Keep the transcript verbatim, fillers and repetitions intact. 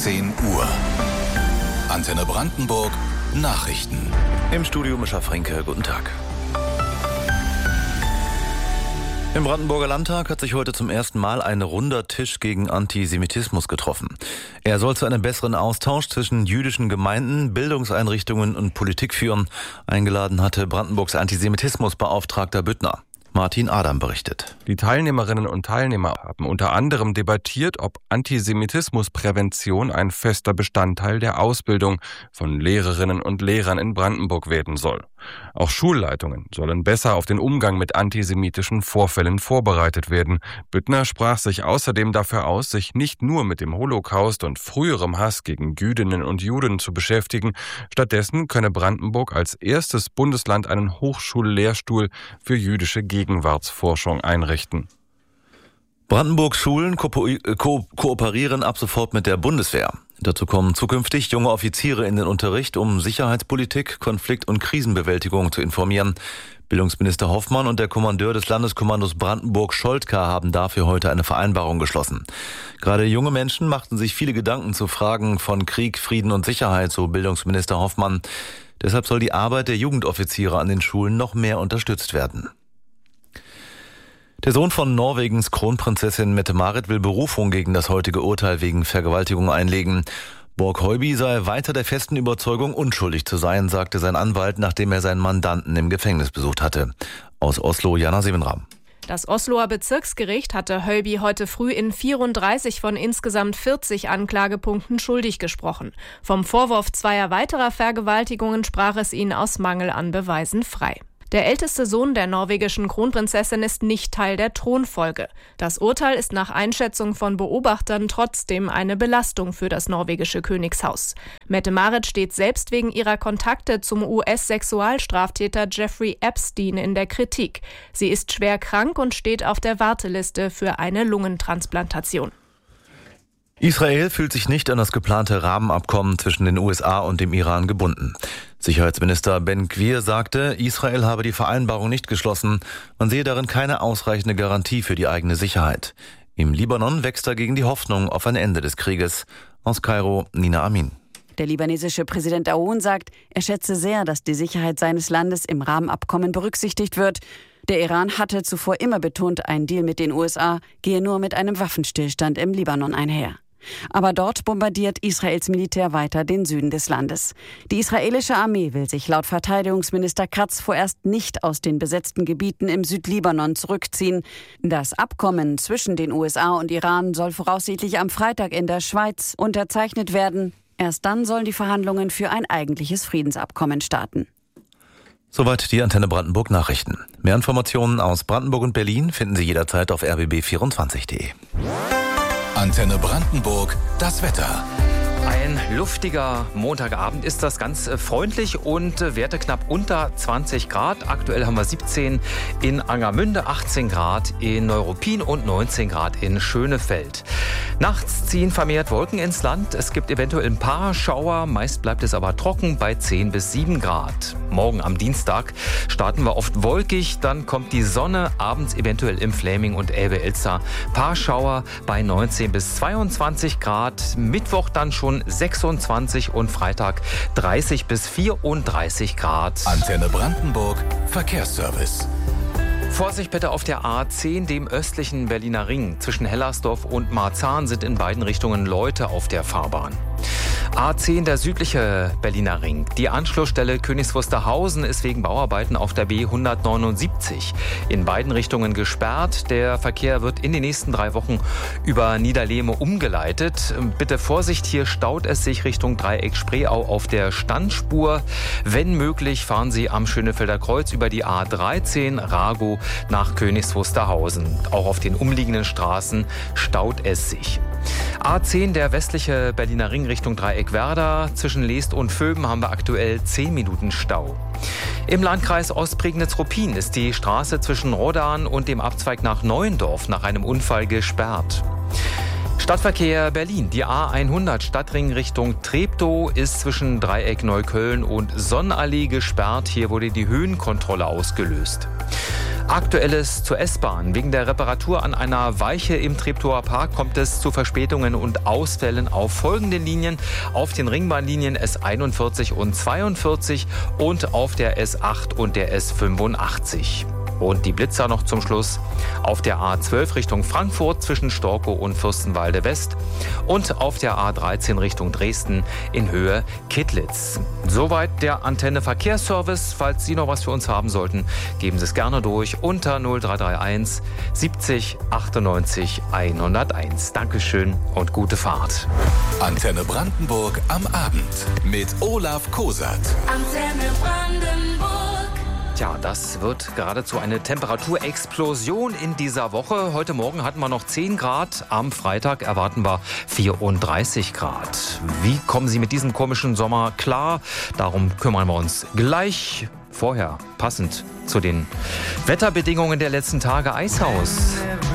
zehn Uhr. Antenne Brandenburg Nachrichten. Im Studio Mischa Fränke, guten Tag. Im Brandenburger Landtag hat sich heute zum ersten Mal ein runder Tisch gegen Antisemitismus getroffen. Er soll zu einem besseren Austausch zwischen jüdischen Gemeinden, Bildungseinrichtungen und Politik führen. Eingeladen hatte Brandenburgs Antisemitismusbeauftragter Büttner. Martin Adam berichtet. Die Teilnehmerinnen und Teilnehmer haben unter anderem debattiert, ob Antisemitismusprävention ein fester Bestandteil der Ausbildung von Lehrerinnen und Lehrern in Brandenburg werden soll. Auch Schulleitungen sollen besser auf den Umgang mit antisemitischen Vorfällen vorbereitet werden. Büttner sprach sich außerdem dafür aus, sich nicht nur mit dem Holocaust und früherem Hass gegen Jüdinnen und Juden zu beschäftigen. Stattdessen könne Brandenburg als erstes Bundesland einen Hochschullehrstuhl für jüdische Gegenwartsforschung einrichten. Brandenburgs Schulen ko- ko- kooperieren ab sofort mit der Bundeswehr. Dazu kommen zukünftig junge Offiziere in den Unterricht, um Sicherheitspolitik, Konflikt- und Krisenbewältigung zu informieren. Bildungsminister Hoffmann und der Kommandeur des Landeskommandos Brandenburg Scholtka haben dafür heute eine Vereinbarung geschlossen. Gerade junge Menschen machten sich viele Gedanken zu Fragen von Krieg, Frieden und Sicherheit, so Bildungsminister Hoffmann. Deshalb soll die Arbeit der Jugendoffiziere an den Schulen noch mehr unterstützt werden. Der Sohn von Norwegens Kronprinzessin Mette-Marit will Berufung gegen das heutige Urteil wegen Vergewaltigung einlegen. Borg Høiby sei weiter der festen Überzeugung, unschuldig zu sein, sagte sein Anwalt, nachdem er seinen Mandanten im Gefängnis besucht hatte. Aus Oslo, Jana Siebenram. Das Osloer Bezirksgericht hatte Høiby heute früh in vierunddreißig von insgesamt vierzig Anklagepunkten schuldig gesprochen. Vom Vorwurf zweier weiterer Vergewaltigungen sprach es ihn aus Mangel an Beweisen frei. Der älteste Sohn der norwegischen Kronprinzessin ist nicht Teil der Thronfolge. Das Urteil ist nach Einschätzung von Beobachtern trotzdem eine Belastung für das norwegische Königshaus. Mette-Marit steht selbst wegen ihrer Kontakte zum U S-Sexualstraftäter Jeffrey Epstein in der Kritik. Sie ist schwer krank und steht auf der Warteliste für eine Lungentransplantation. Israel fühlt sich nicht an das geplante Rahmenabkommen zwischen den U S A und dem Iran gebunden. Sicherheitsminister Ben Gvir sagte, Israel habe die Vereinbarung nicht geschlossen. Man sehe darin keine ausreichende Garantie für die eigene Sicherheit. Im Libanon wächst dagegen die Hoffnung auf ein Ende des Krieges. Aus Kairo, Nina Amin. Der libanesische Präsident Aoun sagt, er schätze sehr, dass die Sicherheit seines Landes im Rahmenabkommen berücksichtigt wird. Der Iran hatte zuvor immer betont, ein Deal mit den U S A gehe nur mit einem Waffenstillstand im Libanon einher. Aber dort bombardiert Israels Militär weiter den Süden des Landes. Die israelische Armee will sich laut Verteidigungsminister Katz vorerst nicht aus den besetzten Gebieten im Südlibanon zurückziehen. Das Abkommen zwischen den U S A und Iran soll voraussichtlich am Freitag in der Schweiz unterzeichnet werden. Erst dann sollen die Verhandlungen für ein eigentliches Friedensabkommen starten. Soweit die Antenne Brandenburg Nachrichten. Mehr Informationen aus Brandenburg und Berlin finden Sie jederzeit auf r b b vierundzwanzig punkt d e. Antenne Brandenburg, das Wetter. Ein luftiger Montagabend ist das, ganz freundlich und Werte knapp unter zwanzig Grad. Aktuell haben wir siebzehn in Angermünde, achtzehn Grad in Neuruppin und neunzehn Grad in Schönefeld. Nachts ziehen vermehrt Wolken ins Land. Es gibt eventuell ein paar Schauer, meist bleibt es aber trocken bei zehn bis sieben Grad. Morgen am Dienstag starten wir oft wolkig, dann kommt die Sonne, abends eventuell im Fläming und Elbe-Elster. Paar Schauer bei neunzehn bis zweiundzwanzig Grad. Mittwoch dann schon sechsundzwanzig und Freitag dreißig bis vierunddreißig Grad. Antenne Brandenburg Verkehrsservice. Vorsicht bitte auf der A zehn, dem östlichen Berliner Ring. Zwischen Hellersdorf und Marzahn sind in beiden Richtungen Leute auf der Fahrbahn. A zehn, der südliche Berliner Ring. Die Anschlussstelle Königs Wusterhausen ist wegen Bauarbeiten auf der B hundertneunundsiebzig in beiden Richtungen gesperrt. Der Verkehr wird in den nächsten drei Wochen über Niederlehme umgeleitet. Bitte Vorsicht, hier staut es sich Richtung Dreieck Spreeau auf der Standspur. Wenn möglich, fahren Sie am Schönefelder Kreuz über die A dreizehn Rago nach Königs Wusterhausen. Auch auf den umliegenden Straßen staut es sich. A zehn, der westliche Berliner Ring Richtung Dreieckwerder. Zwischen Leest und Vöben haben wir aktuell zehn Minuten Stau. Im Landkreis Ostprignitz-Ruppin ist die Straße zwischen Rodan und dem Abzweig nach Neuendorf nach einem Unfall gesperrt. Stadtverkehr Berlin. Die A hundert Stadtring Richtung Treptow ist zwischen Dreieck Neukölln und Sonnenallee gesperrt. Hier wurde die Höhenkontrolle ausgelöst. Aktuelles zur S-Bahn. Wegen der Reparatur an einer Weiche im Treptower Park kommt es zu Verspätungen und Ausfällen auf folgenden Linien. Auf den Ringbahnlinien S einundvierzig und zweiundvierzig und auf der S acht und der S fünfundachtzig. Und die Blitzer noch zum Schluss auf der A zwölf Richtung Frankfurt zwischen Storkow und Fürstenwalde West und auf der A dreizehn Richtung Dresden in Höhe Kittlitz. Soweit der Antenne Verkehrsservice. Falls Sie noch was für uns haben sollten, geben Sie es gerne durch unter null drei drei eins siebzig achtundneunzig hunderteins. Dankeschön und gute Fahrt. Antenne Brandenburg am Abend mit Olaf Kosat. Antenne Brandenburg. Tja, das wird geradezu eine Temperaturexplosion in dieser Woche. Heute Morgen hatten wir noch zehn Grad, am Freitag erwarten wir vierunddreißig Grad. Wie kommen Sie mit diesem komischen Sommer klar? Darum kümmern wir uns gleich. Vorher, passend zu den Wetterbedingungen der letzten Tage, Eishaus.